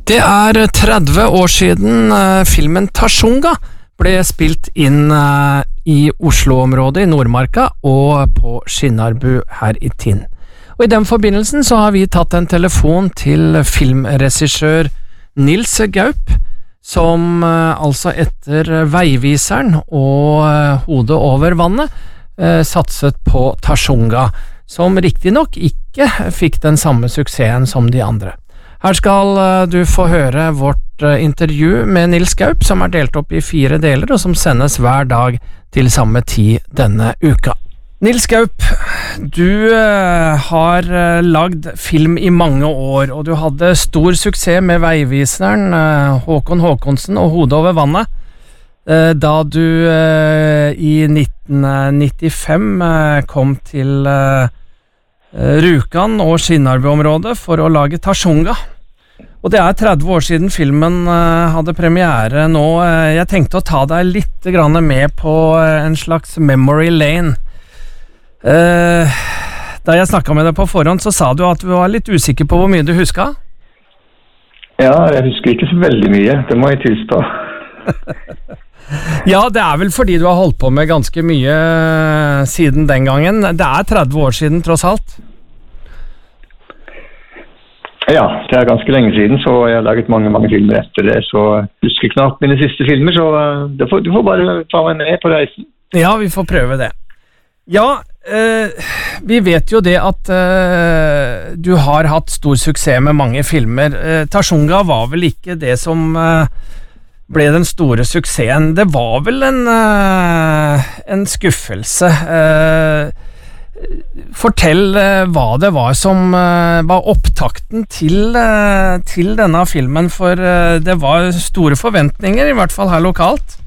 Det 30 år siden filmen Tashunga ble spilt inn i Oslo-området i Nordmarka og på Skinnarbu her i Tinn. Og i den forbindelsen så har vi tatt en telefon til filmregissør Nils Gaup, som altså etter Veiviseren og Hodet over vannet satset på Tashunga, som riktignok ikke fikk den samme suksessen som de andre. Her skal du få høre vårt intervju med Nils Gaup, som delt opp i 4 deler, og som sendes hver dag til samme tid denne uka. Nils Gaup, du har lagd film i mange år, og du hadde stor suksess med Veiviseren, Håkon Håkonsen og Hodet over vannet, da du i 1995 kom til Rjukan og Skinnarbu-området for å lage Tashunga. Og det 30 år siden filmen hadde premiere nå. Jeg tenkte å ta deg litt med på en slags memory lane. Da jeg snakket med deg på forhånd, så sa du at du var litt usikker på hvor mye du husket. Ja, jeg husker ikke så veldig mye, det må jeg tilstå. Ja, det vel fordi du har holdt på med ganske mye siden den gangen. Det 30 år siden, tross alt. Ja, det ganske lenge siden, så jeg har laget mange filmer etter det, så jeg husker knapt mine siste filmer, så du får bare ta meg med på reisen. Ja, vi får prøve det. Ja, vi vet jo det at du har hatt stor suksess med mange filmer. Tashunga var vel ikke det som ble den store suksessen. Det var vel en skuffelse. Fortell hva det var som var opptakten til denne filmen, for det var store forventninger, i hvert fall her lokalt.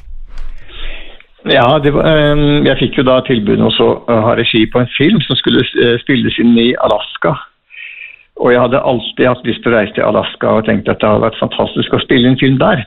Ja, jeg fikk jo da tilbudet også å ha regi på en film som skulle spilles inn i Alaska. Og jeg hadde alltid hatt lyst til å reise til Alaska og tenkte at det hadde vært fantastisk å spille en film der.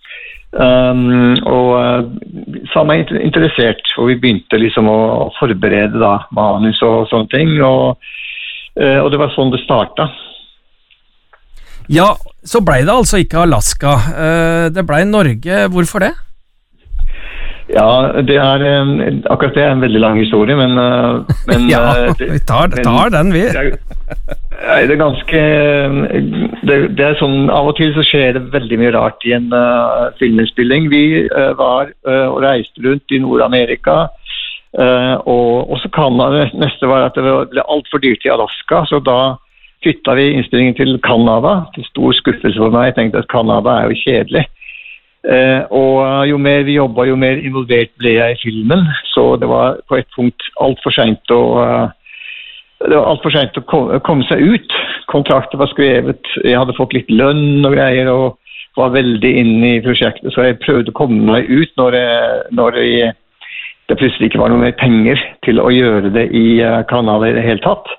Og sa meg interessert, og vi begynte liksom å forberede da manus og sånne ting, og det var sånn det startet. Ja, så ble det altså ikke Alaska, det ble Norge. Hvorfor det? Ja, akkurat det en veldig lang historie, men ja, vi tar den vi. Det ganske det sånn, av og til så skjer det veldig mye rart i en filminnspilling. Vi var og reiste rundt i Nord-Amerika, og så Canada. Neste var at det ble alt for dyrt i Alaska, så da flyttet vi innspillingen til Canada, til stor skuffelse for meg. Jeg tenkte at Canada jo kjedelig. Og jo mer vi jobbet, jo mer involvert ble jeg i filmen, så det var på et punkt alt for sent å komme seg ut. Kontraktet var skrevet, jeg hadde fått litt lønn og greier og var veldig inne i prosjektet, så jeg prøvde å komme meg ut når det plutselig ikke var noe mer penger til å gjøre det i Canada i det hele tatt.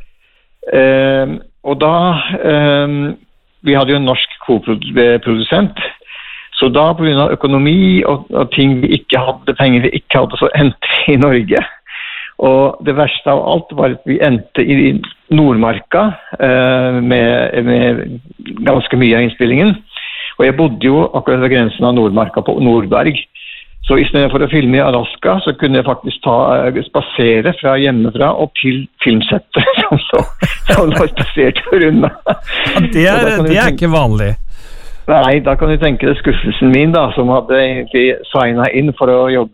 Og da vi hadde jo en norsk koprodusent, så da på grunn av økonomi og ting vi ikke hadde, penger vi ikke hadde, så endte i Norge. Og det verste av alt var at vi endte i Nordmarka med ganske mye av innspillingen. Og jeg bodde jo akkurat ved grensen av Nordmarka på Nordberg. Så i stedet for å filme i Alaska, så kunne jeg faktisk spasere fra hjemmefra og til filmsettet, som var spasert for unna. Ja, det ikke vanlig. Nei, da kan du tenke deg skuffelsen min da, som hadde egentlig signet inn for å jobbe